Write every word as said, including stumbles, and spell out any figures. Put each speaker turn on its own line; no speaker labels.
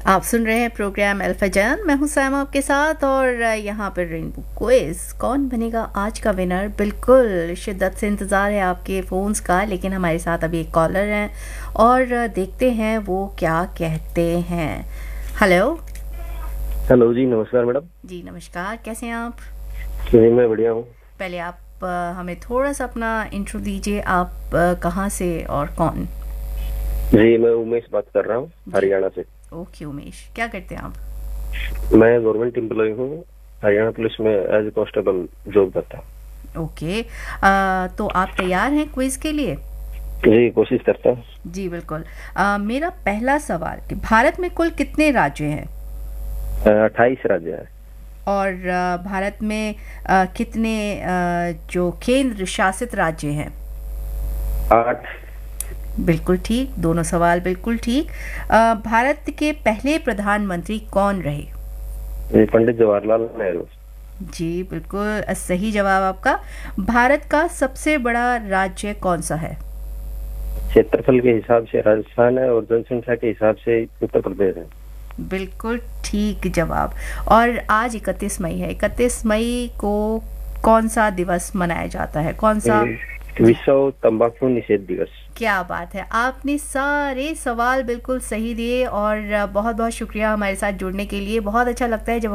आप सुन रहे हैं प्रोग्राम अल्फा जान। मैं हूं सैमा आपके साथ और यहाँ पर रेनबो क्विज कौन बनेगा आज का विनर। बिल्कुल शिद्दत से इंतज़ार है आपके फ़ोन्स का, लेकिन हमारे साथ अभी एक कॉलर हैं और देखते हैं वो क्या कहते हैं। हेलो
हेलो जी, नमस्कार मैडम।
जी नमस्कार, कैसे हैं आप?
जी मैं बढ़िया हूँ।
पहले आप अ, हमें थोड़ा सा अपना इंट्रो दीजिए। आप अ, कहाँ से और कौन?
जी मैं उमेश बात कर रहा हूँ,
जी
हरियाणा से।
ओके उमेश, क्या करते हैं आप?
मैं गवर्नमेंट एम्प्लॉय हूँ, हरियाणा पुलिस में एज कांस्टेबल जॉब करता हूँ।
ओके, अ, तो आप तैयार हैं क्विज के लिए?
जी कोशिश करता हूँ।
जी बिल्कुल। अ, मेरा पहला सवाल कि भारत में कुल कितने राज्य हैं?
अट्ठाईस राज्य है।
और अ, भारत में अ, कितने अ, जो केंद्र शासित राज्य हैं?
आठ।
बिल्कुल ठीक, दोनों सवाल बिल्कुल ठीक। अ, भारत के पहले प्रधानमंत्री कौन रहे?
जी पंडित जवाहरलाल नेहरू।
जी बिल्कुल अ, सही जवाब आपका। भारत का सबसे बड़ा राज्य कौन सा है?
क्षेत्रफल के हिसाब से राजस्थान है और जनसंख्या के हिसाब से उत्तर प्रदेश है।
बिल्कुल ठीक जवाब। और आज इकतीस मई है, इकतीस मई को कौन सा दिवस मनाया जाता है, कौन सा?
जी,
जी
विश्व तंबाकू निषेध दिवस।
क्या बात है, आपने सारे सवाल बिल्कुल सही दिए और बहुत बहुत शुक्रिया हमारे साथ जुड़ने के लिए। बहुत अच्छा लगता है जब